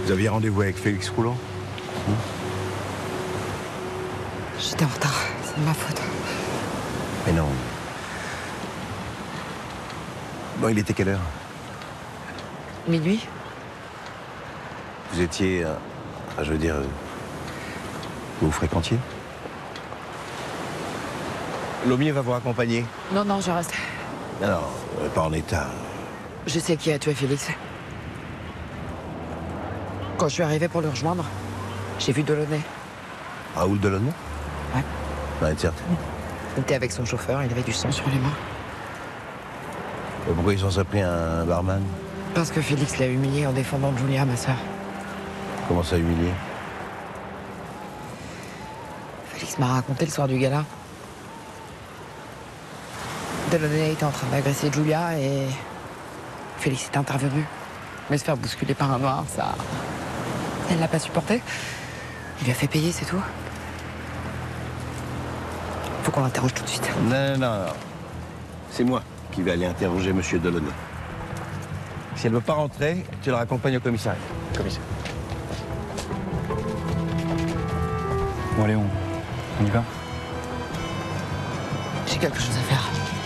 Vous aviez rendez-vous avec Félix Rouleau? J'étais en retard, c'est de ma faute. Mais non. Bon, il était quelle heure? Minuit? Vous étiez... je veux dire... vous fréquentiez? Laumier va vous raccompagner. Non, non, je reste. Non, pas en état. Je sais qui a tué Félix. Quand je suis arrivé pour le rejoindre, j'ai vu Delaunay. Raoul Delaunay? Ouais. Ouais, certes. Il était avec son chauffeur, il avait du sang sur les mains. Et pourquoi ils ont appelé un barman? Parce que Félix l'a humilié en défendant Julia, ma sœur. Comment ça, humilié? Félix m'a raconté le soir du gala. Delaunay était en train d'agresser Julia et Félix est intervenu. Mais se faire bousculer par un noir, ça... Elle l'a pas supporté. Il lui a fait payer, c'est tout. Faut qu'on l'interroge tout de suite. Non, non, non. C'est moi qui vais aller interroger Monsieur Delaunay. Si elle ne veut pas rentrer, tu la raccompagnes au commissariat. Commissaire. Bon allez, on y va? J'ai quelque chose à faire.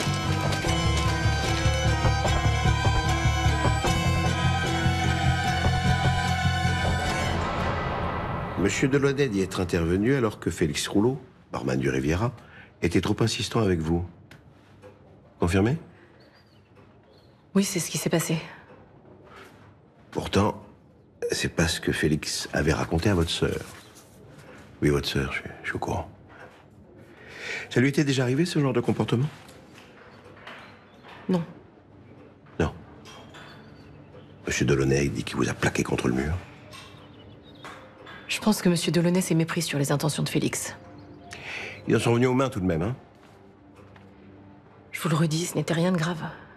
Monsieur Delaunay dit être intervenu alors que Félix Rouleau, barman du Riviera, était trop insistant avec vous. Confirmé? Oui, c'est ce qui s'est passé. Pourtant, c'est pas ce que Félix avait raconté à votre sœur. Oui, votre sœur, je suis au courant. Ça lui était déjà arrivé, ce genre de comportement? Non. Non. Monsieur Delaunay dit qu'il vous a plaqué contre le mur. Je pense que M. Delaunay s'est mépris sur les intentions de Félix. Ils en sont venus aux mains tout de même, hein? Je vous le redis, ce n'était rien de grave.